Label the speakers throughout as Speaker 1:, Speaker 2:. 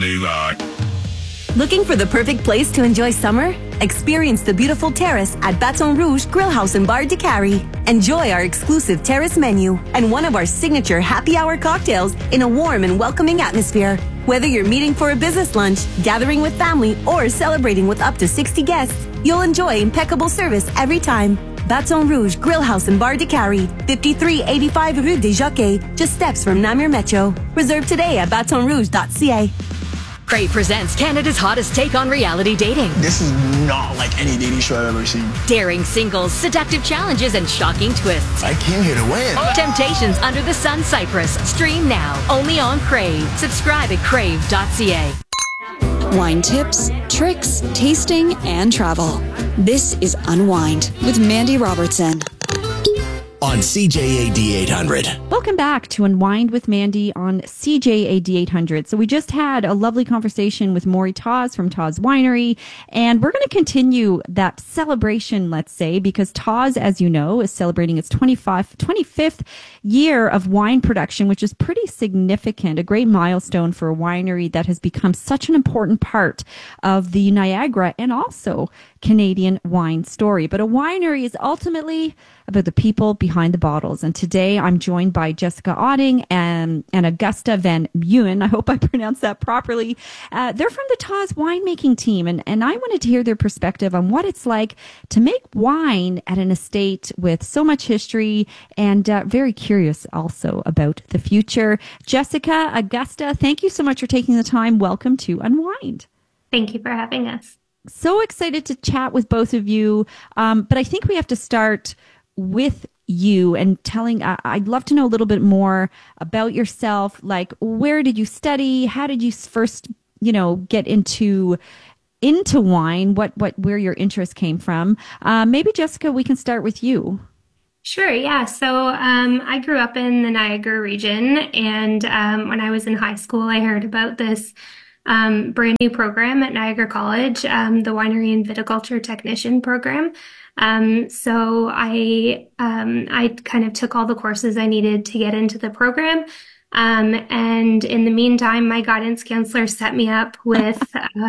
Speaker 1: Looking for the perfect place to enjoy summer? Experience the beautiful terrace at Baton Rouge Grill House and Bar de Cary. Enjoy our exclusive terrace menu and one of our signature happy hour cocktails in a warm and welcoming atmosphere. Whether you're meeting for a business lunch, gathering with family, or celebrating with up to 60 guests, you'll enjoy impeccable service every time. Baton Rouge Grill House and Bar de Cary, 5385 Rue des Jockeys, just steps from Namur Metro. Reserve today at batonrouge.ca.
Speaker 2: Crave presents Canada's hottest take on reality dating.
Speaker 3: This is not like any dating show I've ever seen.
Speaker 2: Daring singles, seductive challenges, and shocking twists.
Speaker 3: I came here to win.
Speaker 2: Temptations Under the Sun Cyprus. Stream now, only on Crave. Subscribe at crave.ca.
Speaker 4: Wine tips, tricks, tasting, and travel. This is Unwind with Mandy Robertson.
Speaker 5: On CJAD 800.
Speaker 6: Welcome back to Unwind with Mandy on CJAD 800. So we just had a lovely conversation with Maury Tawes from Tawes Winery, and we're going to continue that celebration, let's say, because Tawes, as you know, is celebrating its 25th year of wine production, which is pretty significant, a great milestone for a winery that has become such an important part of the Niagara and also Canadian wine story. But a winery is ultimately about the people behind the bottles. And today I'm joined by Jessica Otting and Augusta Van Meuwen. I hope I pronounced that properly. They're from the Tawes winemaking team. And I wanted to hear their perspective on what it's like to make wine at an estate with so much history, and very curious also about the future. Jessica, Augusta, thank you so much for taking the time. Welcome to Unwind.
Speaker 7: Thank you for having us.
Speaker 6: So excited to chat with both of you. But I think we have to start with you and telling, I'd love to know a little bit more about yourself. Like, where did you study? How did you first, get into wine? Where your interest came from? Maybe Jessica, we can start with you.
Speaker 7: Sure, yeah. So I grew up in the Niagara region, and when I was in high school, I heard about this brand new program at Niagara College, the Winery and Viticulture Technician program. So I kind of took all the courses I needed to get into the program. And in the meantime, my guidance counselor set me up with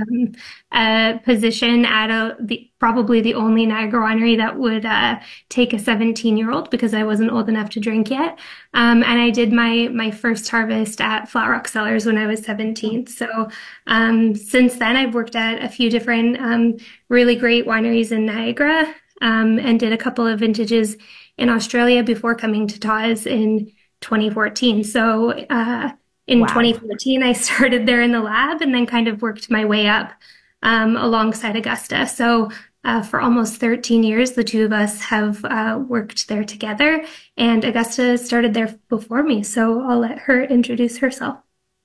Speaker 7: a position at probably the only Niagara winery that would take a 17-year-old, because I wasn't old enough to drink yet. And I did my first harvest at Flat Rock Cellars when I was 17. So since then, I've worked at a few different really great wineries in Niagara, and did a couple of vintages in Australia before coming to Tawes in 2014. So in 2014, I started there in the lab and then kind of worked my way up alongside Augusta. So for almost 13 years, the two of us have worked there together, and Augusta started there before me. So I'll let her introduce herself.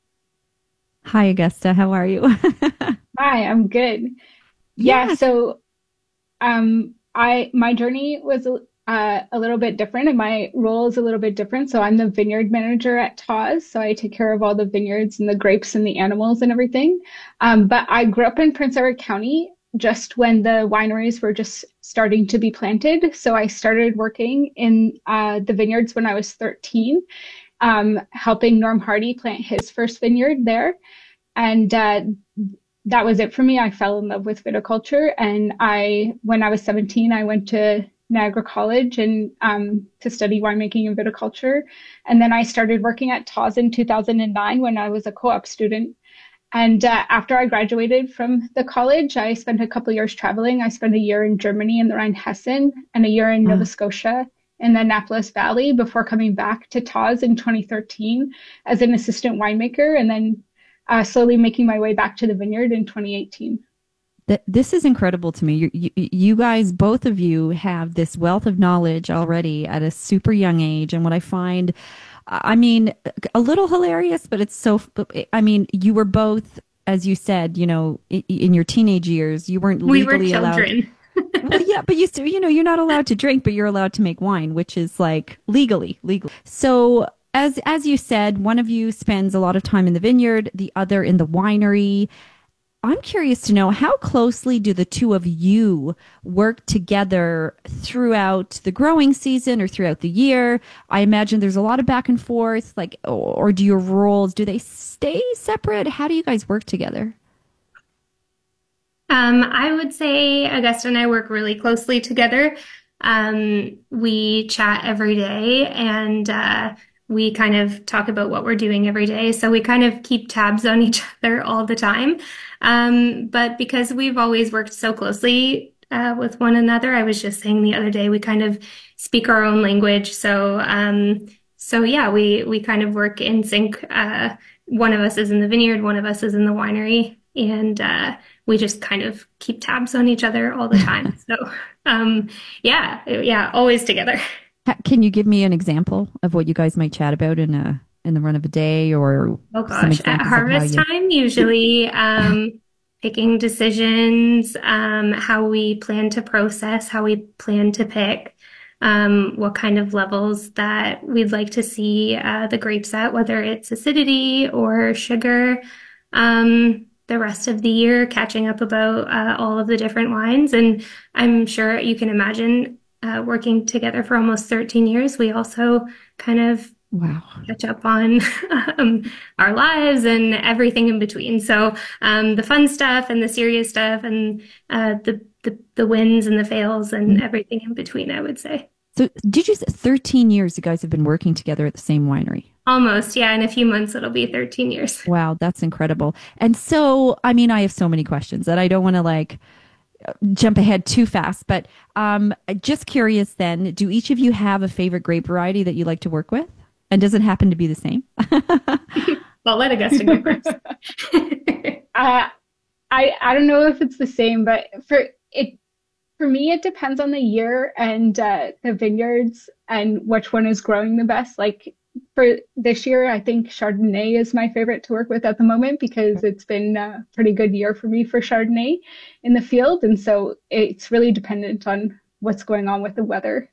Speaker 6: Hi, Augusta. How are you?
Speaker 8: Hi, I'm good. Yeah, so my journey was a little bit different, and my role is a little bit different. So I'm the vineyard manager at Tawes. So I take care of all the vineyards and the grapes and the animals and everything. But I grew up in Prince Edward County just when the wineries were just starting to be planted. So I started working in the vineyards when I was 13, helping Norm Hardy plant his first vineyard there. And that was it for me. I fell in love with viticulture. And when I was 17, I went to Niagara College and to study winemaking and viticulture. And then I started working at Tawes in 2009 when I was a co-op student. And after I graduated from the college, I spent a couple years traveling. I spent a year in Germany in the Rhine-Hessen and a year in Nova Scotia in the Annapolis Valley before coming back to Tawes in 2013 as an assistant winemaker, and then slowly making my way back to the vineyard in 2018.
Speaker 6: This is incredible to me. You guys, both of you, have this wealth of knowledge already at a super young age. And what I find, I mean, a little hilarious, but it's so, I mean, you were both, as you said, in your teenage years, you weren't legally allowed. Well, yeah, but you're not allowed to drink, but you're allowed to make wine, which is like legally. So as you said, one of you spends a lot of time in the vineyard, the other in the winery. I'm curious to know, how closely do the two of you work together throughout the growing season or throughout the year? I imagine there's a lot of back and forth, like, or do your roles, do they stay separate? How do you guys work together?
Speaker 7: I would say Augusta and I work really closely together. We chat every day, and we kind of talk about what we're doing every day. So we kind of keep tabs on each other all the time. But because we've always worked so closely with one another, I was just saying the other day, we kind of speak our own language. So yeah, we kind of work in sync. One of us is in the vineyard, one of us is in the winery, and we just kind of keep tabs on each other all the time. So yeah, always together.
Speaker 6: Can you give me an example of what you guys might chat about in the run of a day, or
Speaker 7: at harvest time, usually picking decisions, how we plan to process, how we plan to pick, what kind of levels that we'd like to see the grapes at, whether it's acidity or sugar. The rest of the year, catching up about all of the different wines. And I'm sure you can imagine working together for almost 13 years, we also kind of catch up on our lives and everything in between. So the fun stuff and the serious stuff and the wins and the fails and everything in between, I would say.
Speaker 6: So did you say 13 years you guys have been working together at the same winery?
Speaker 7: Almost, yeah. In a few months, it'll be 13 years.
Speaker 6: Wow, that's incredible. And so, I mean, I have so many questions that I don't want to jump ahead too fast, but just curious then, do each of you have a favorite grape variety that you like to work with? And does it happen to be the same?
Speaker 7: Well, let Augusta go first.
Speaker 8: I don't know if it's the same, but for me, it depends on the year and the vineyards and which one is growing the best. Like for this year, I think Chardonnay is my favorite to work with at the moment because it's been a pretty good year for me for Chardonnay in the field. And so it's really dependent on what's going on with the weather.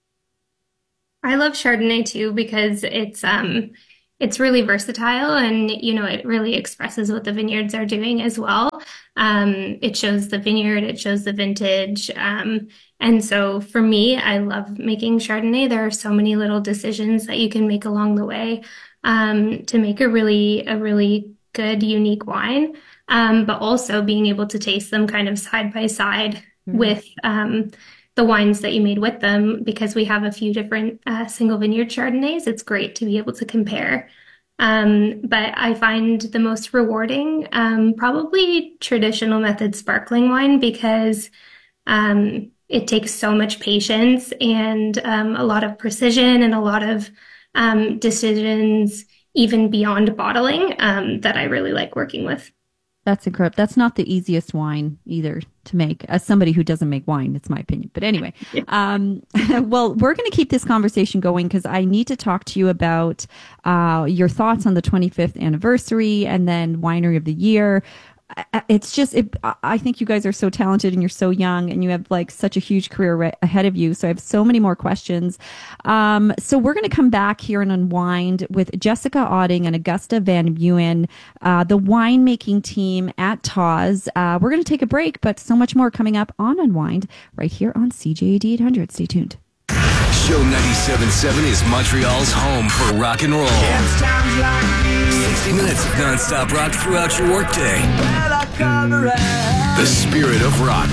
Speaker 7: I love Chardonnay too because it's really versatile and, it really expresses what the vineyards are doing as well. It shows the vineyard, it shows the vintage. And so for me, I love making Chardonnay. There are so many little decisions that you can make along the way to make a really good, unique wine. But also being able to taste them kind of side by side with the wines that you made with them, because we have a few different single vineyard Chardonnays. It's great to be able to compare. But I find the most rewarding probably traditional method sparkling wine because it takes so much patience and a lot of precision and a lot of decisions even beyond bottling that I really like working with.
Speaker 6: That's incredible. That's not the easiest wine either to make. As somebody who doesn't make wine, it's my opinion. But anyway, well, we're going to keep this conversation going because I need to talk to you about your thoughts on the 25th anniversary and then Winery of the Year. It's just, I think you guys are so talented and you're so young and you have such a huge career ahead of you. So I have so many more questions. So we're going to come back here and unwind with Jessica Auding and Augusta Van Buren, the winemaking team at Tawes. We're going to take a break, but so much more coming up on Unwind right here on CJAD 800. Stay tuned.
Speaker 9: Show 97.7 is Montreal's home for rock and roll. 60 minutes of non-stop rock throughout your workday. The spirit of rock.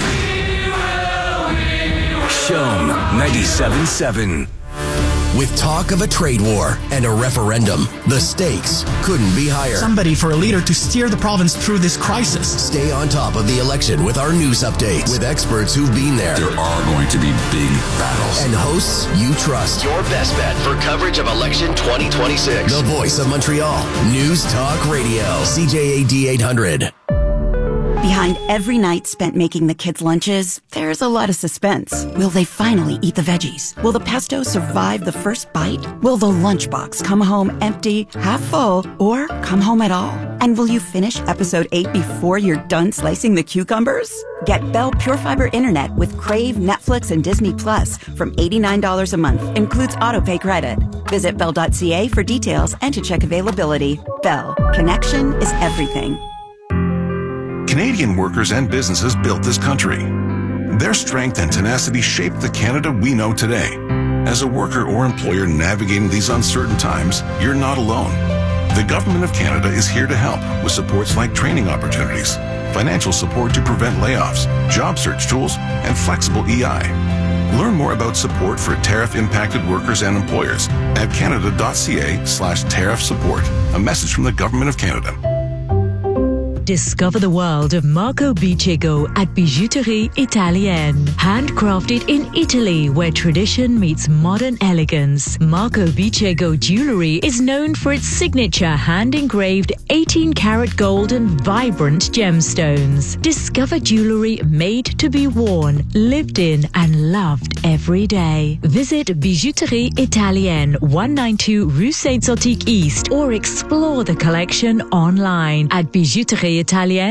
Speaker 9: Show 97.7.
Speaker 5: With talk of a trade war and a referendum, the stakes couldn't be higher.
Speaker 3: Somebody for a leader to steer the province through this crisis.
Speaker 5: Stay on top of the election with our news updates with experts who've been there.
Speaker 9: There are going to be big battles.
Speaker 5: And hosts you trust.
Speaker 10: Your best bet for coverage of election 2026.
Speaker 5: The voice of Montreal. News Talk Radio. CJAD 800.
Speaker 11: Behind every night spent making the kids' lunches, there's a lot of suspense. Will they finally eat the veggies? Will the pesto survive the first bite? Will the lunchbox come home empty, half full, or come home at all? And will you finish episode 8 before you're done slicing the cucumbers? Get Bell Pure Fiber Internet with Crave, Netflix, and Disney Plus from $89 a month. Includes autopay credit. Visit Bell.ca for details and to check availability. Bell. Connection is everything.
Speaker 12: Canadian workers and businesses built this country. Their strength and tenacity shaped the Canada we know today. As a worker or employer navigating these uncertain times, you're not alone. The Government of Canada is here to help with supports like training opportunities, financial support to prevent layoffs, job search tools, and flexible EI. Learn more about support for tariff-impacted workers and employers at canada.ca/tariff support. A message from the Government of Canada.
Speaker 13: Discover the world of Marco Bicego at Bijouterie Italienne. Handcrafted in Italy, where tradition meets modern elegance. Marco Bicego jewelry is known for its signature hand-engraved 18-karat gold and vibrant gemstones. Discover jewelry made to be worn, lived in, and loved every day. Visit Bijouterie Italienne, 192 Rue Saint-Zotique East, or explore the collection online at bijouterieitalienne.com.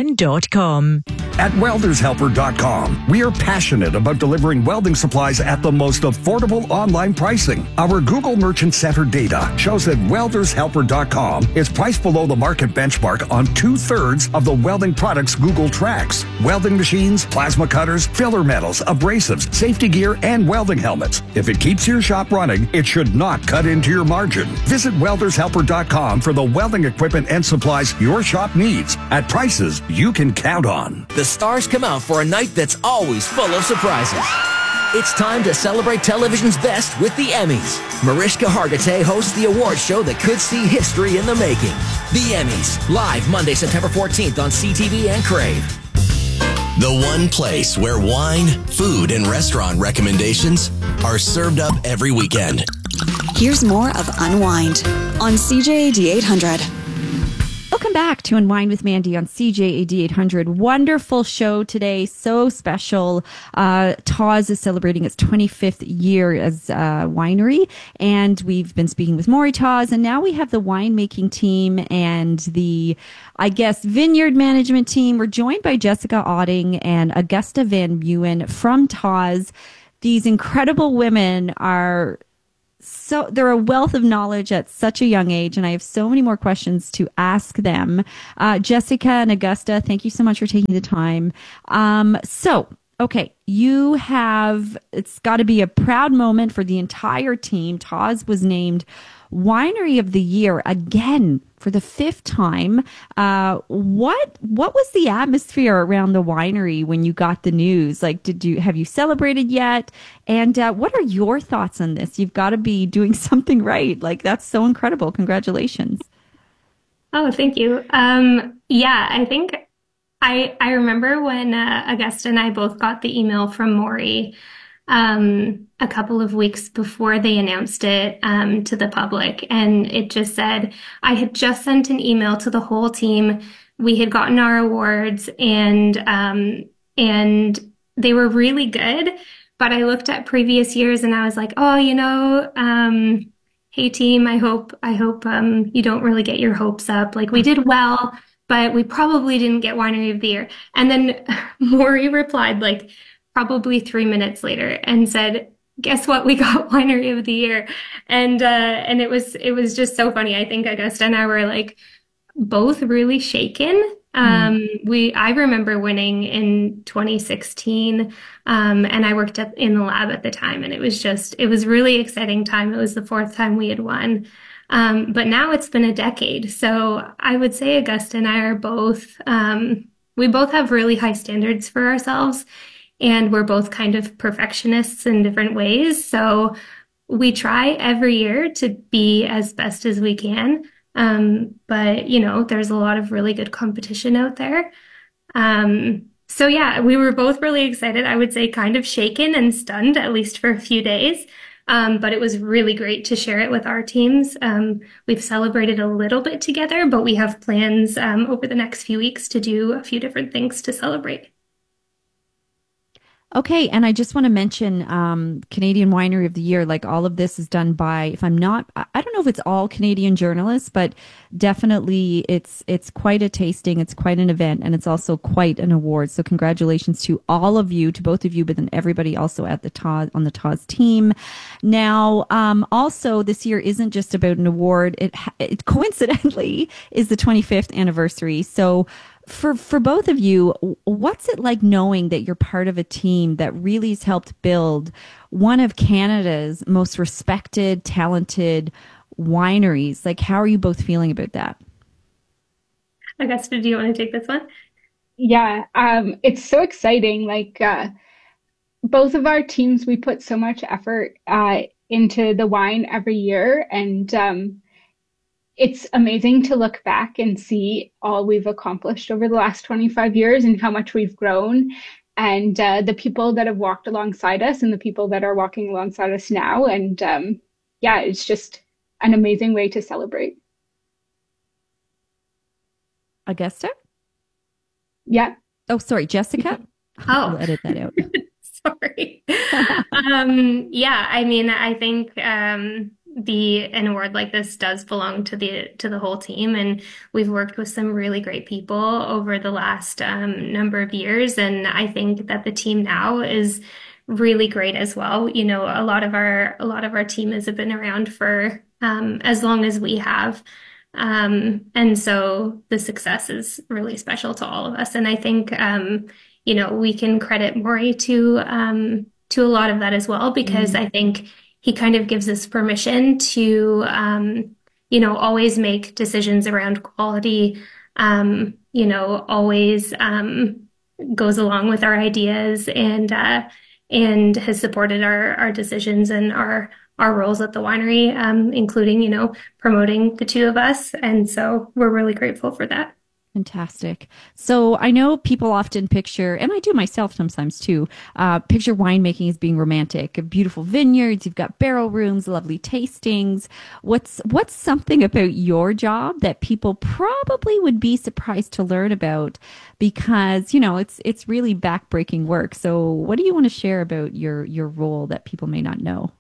Speaker 14: At weldershelper.com, we are passionate about delivering welding supplies at the most affordable online pricing. Our Google Merchant Center data shows that weldershelper.com is priced below the market benchmark on 2/3 of the welding products Google tracks. Welding machines, plasma cutters, filler metals, abrasives, safety gear, and welding helmets. If it keeps your shop running, it should not cut into your margin. Visit weldershelper.com for the welding equipment and supplies your shop needs at prices you can count on.
Speaker 15: The stars come out for a night that's always full of surprises. It's time to celebrate television's best with the Emmys. Mariska Hargitay hosts the award show that could see history in the making. The Emmys, live Monday, September 14th on CTV and Crave.
Speaker 5: The one place where wine, food, and restaurant recommendations are served up every weekend.
Speaker 4: Here's more of Unwind on CJAD 800.
Speaker 6: Welcome back to Unwind with Mandy on CJAD 800. Wonderful show today. So special. Tawes is celebrating its 25th year as a winery. And we've been speaking with Maury Tawes. And now we have the winemaking team and the, vineyard management team. We're joined by Jessica Otting and Augusta Van Buren from Tawes. These incredible women are... So they're a wealth of knowledge at such a young age, and I have so many more questions to ask them. Jessica and Augusta, thank you so much for taking the time. You have, it's got to be a proud moment for the entire team. Tawes was named Winery of the Year again for the 5th time. What was the atmosphere around the winery when you got the news? Like, have you celebrated yet? And what are your thoughts on this? You've got to be doing something right. Like, that's so incredible. Congratulations.
Speaker 7: Oh, thank you. I think I remember when Augusta and I both got the email from Maury a couple of weeks before they announced it to the public. And it just said, I had just sent an email to the whole team. We had gotten our awards and they were really good. But I looked at previous years and I was like, hey team, I hope you don't really get your hopes up. Like, we did well, but we probably didn't get Winery of the Year. And then Maury replied like probably 3 minutes later and said, guess what? We got Winery of the Year. And it was just so funny. I think Augusta and I were like both really shaken. I remember winning in 2016. And I worked in the lab at the time, and it was really exciting time. It was the 4th time we had won. But now it's been a decade. So I would say Augusta and I are both, we both have really high standards for ourselves, and we're both kind of perfectionists in different ways. So we try every year to be as best as we can. But there's a lot of really good competition out there. So yeah, we were both really excited. I would say kind of shaken and stunned, at least for a few days. But it was really great to share it with our teams. We've celebrated a little bit together, but we have plans over the next few weeks to do a few different things to celebrate.
Speaker 6: Okay, and I just want to mention Canadian Winery of the Year. Like, all of this is done by, I don't know if it's all Canadian journalists, but definitely it's quite a tasting, it's quite an event, and it's also quite an award. So congratulations to all of you, to both of you, but then everybody also at the Tawes, on the Tawes team. Now, also this year isn't just about an award. It coincidentally is the 25th anniversary. So for both of you, what's it like knowing that you're part of a team that really has helped build one of Canada's most respected, talented wineries? Like, how are you both feeling about that?
Speaker 7: Augusta, do you want to take this one?
Speaker 8: Yeah, it's so exciting. Like both of our teams, we put so much effort into the wine every year, and it's amazing to look back and see all we've accomplished over the last 25 years and how much we've grown, and the people that have walked alongside us and the people that are walking alongside us now. And yeah, it's just an amazing way to celebrate.
Speaker 6: Augusta?
Speaker 8: Yeah.
Speaker 6: Oh, sorry, Jessica?
Speaker 7: Oh,
Speaker 6: I'll edit that out.
Speaker 7: Sorry. Yeah, I mean, I think an award like this does belong to the whole team, and we've worked with some really great people over the last number of years, and I think that the team now is really great as well. You know, a lot of our team has been around for as long as we have. And so the success is really special to all of us. And I think, you know, we can credit Maury to a lot of that as well, because I think he kind of gives us permission to, you know, always make decisions around quality, you know, always, goes along with our ideas, and has supported our decisions and our roles at the winery, including, you know, promoting the two of us. And so we're really grateful for that.
Speaker 6: Fantastic. So I know people often picture, and I do myself sometimes too, picture winemaking as being romantic. Beautiful vineyards, you've got barrel rooms, lovely tastings. What's something about your job that people probably would be surprised to learn about? Because, you know, it's really backbreaking work. So what do you want to share about your role that people may not know?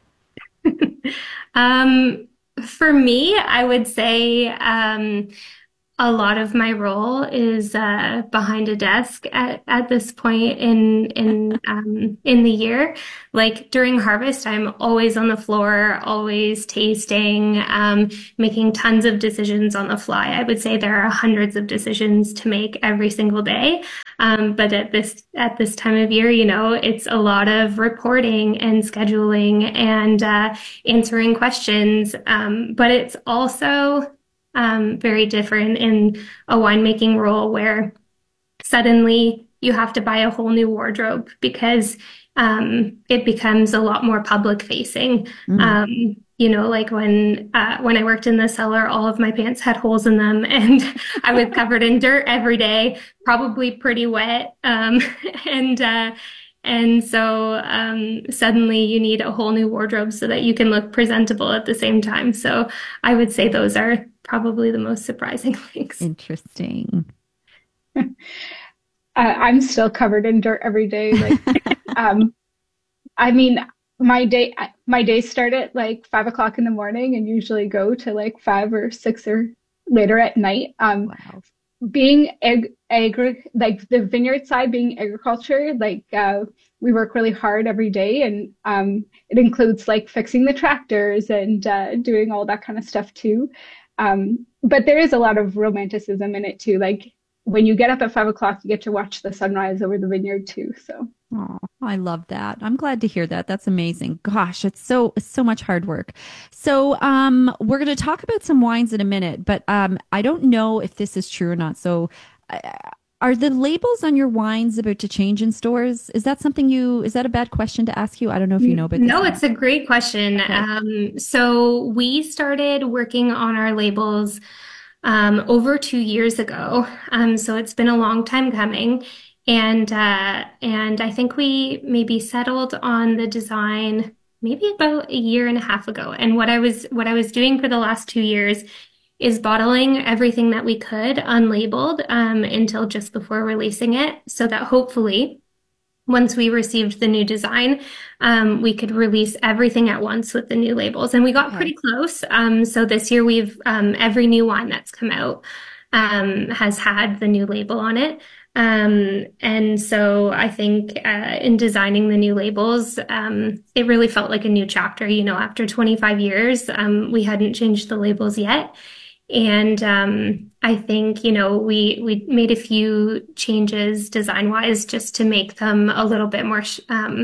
Speaker 7: For me, I would say a lot of my role is behind a desk at this point in the year. Like during harvest, I'm always on the floor, always tasting, making tons of decisions on the fly. I would say there are hundreds of decisions to make every single day. But at this time of year, you know, it's a lot of reporting and scheduling and answering questions. But it's also very different in a winemaking role where suddenly you have to buy a whole new wardrobe because it becomes a lot more public facing. You know, like when I worked in the cellar, all of my pants had holes in them, and I was covered in dirt every day, probably pretty wet. And so suddenly you need a whole new wardrobe so that you can look presentable at the same time. So I would say those are probably the most surprising things.
Speaker 6: Interesting.
Speaker 8: I'm still covered in dirt every day. Like, I mean, my days start at like 5 o'clock in the morning and usually go to like 5 or 6 or later at night.
Speaker 6: Wow.
Speaker 8: Being like the vineyard side, being agriculture, like we work really hard every day, and it includes like fixing the tractors and doing all that kind of stuff too. But there is a lot of romanticism in it too. Like when you get up at 5 o'clock, you get to watch the sunrise over the vineyard too. So.
Speaker 6: Oh, I love that. I'm glad to hear that. That's amazing. Gosh, it's so much hard work. So, we're going to talk about some wines in a minute, but I don't know if this is true or not. So, are the labels on your wines about to change in stores? Is that a bad question to ask you? I don't know if you know about this.
Speaker 7: No, it's a great question. Okay. So we started working on our labels over 2 years ago. So it's been a long time coming. And I think we maybe settled on the design maybe about a year and a half ago. And what I was doing for the last 2 years is bottling everything that we could unlabeled until just before releasing it, so that hopefully once we received the new design, we could release everything at once with the new labels. And we got pretty close. So this year we've every new wine that's come out has had the new label on it. And so I think in designing the new labels, it really felt like a new chapter. You know, after 25 years, we hadn't changed the labels yet. And I think, we made a few changes design-wise just to make them a little bit more